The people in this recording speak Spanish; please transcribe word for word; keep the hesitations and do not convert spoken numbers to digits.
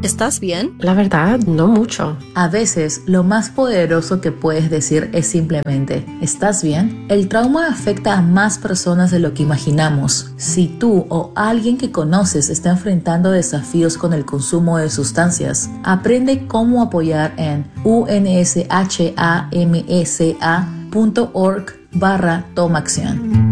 ¿Estás bien? La verdad, no mucho. A veces, lo más poderoso que puedes decir es simplemente, ¿estás bien? El trauma afecta a más personas de lo que imaginamos. Si tú o alguien que conoces está enfrentando desafíos con el consumo de sustancias, aprende cómo apoyar en unshamsa punto org barra toma acción.